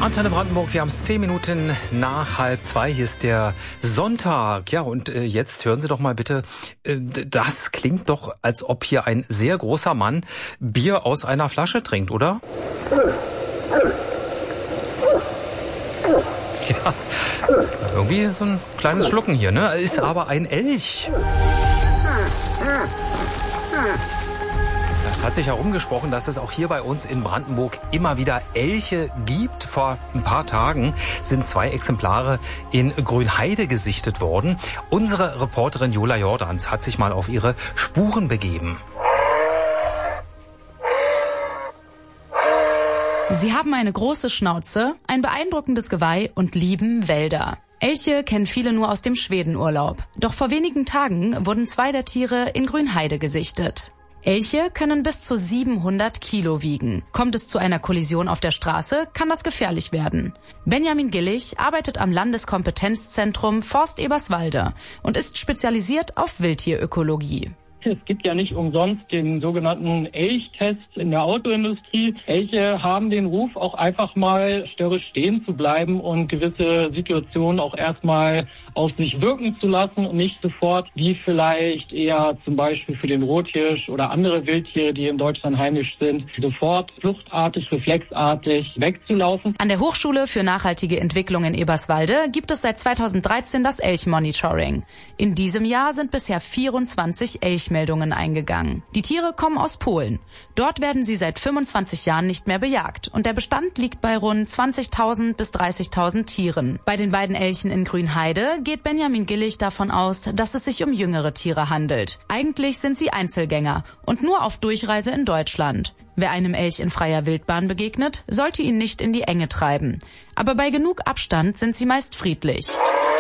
Antenne Brandenburg, wir haben es 10 Minuten nach 1:30. Hier ist der Sonntag. Ja, und jetzt hören Sie doch mal bitte, das klingt doch, als ob hier ein sehr großer Mann Bier aus einer Flasche trinkt, oder? Ja, irgendwie so ein kleines Schlucken hier, ne? Ist aber ein Elch. Es hat sich herumgesprochen, dass es auch hier bei uns in Brandenburg immer wieder Elche gibt. Vor ein paar Tagen sind 2 Exemplare in Grünheide gesichtet worden. Unsere Reporterin Jola Jordans hat sich mal auf ihre Spuren begeben. Sie haben eine große Schnauze, ein beeindruckendes Geweih und lieben Wälder. Elche kennen viele nur aus dem Schwedenurlaub. Doch vor wenigen Tagen wurden 2 der Tiere in Grünheide gesichtet. Elche können bis zu 700 Kilo wiegen. Kommt es zu einer Kollision auf der Straße, kann das gefährlich werden. Benjamin Gillich arbeitet am Landeskompetenzzentrum Forst Eberswalde und ist spezialisiert auf Wildtierökologie. Es gibt ja nicht umsonst den sogenannten Elchtest in der Autoindustrie. Elche haben den Ruf, auch einfach mal störrisch stehen zu bleiben und gewisse Situationen auch erstmal auf sich wirken zu lassen und nicht sofort, wie vielleicht eher zum Beispiel für den Rothirsch oder andere Wildtiere, die in Deutschland heimisch sind, sofort fluchtartig, reflexartig wegzulaufen. An der Hochschule für nachhaltige Entwicklung in Eberswalde gibt es seit 2013 das Elchmonitoring. In diesem Jahr sind bisher 24 Elchmeldungen eingegangen. Die Tiere kommen aus Polen. Dort werden sie seit 25 Jahren nicht mehr bejagt und der Bestand liegt bei rund 20.000 bis 30.000 Tieren. Bei den beiden Elchen in Grünheide geht Benjamin Gillich davon aus, dass es sich um jüngere Tiere handelt. Eigentlich sind sie Einzelgänger und nur auf Durchreise in Deutschland. Wer einem Elch in freier Wildbahn begegnet, sollte ihn nicht in die Enge treiben. Aber bei genug Abstand sind sie meist friedlich.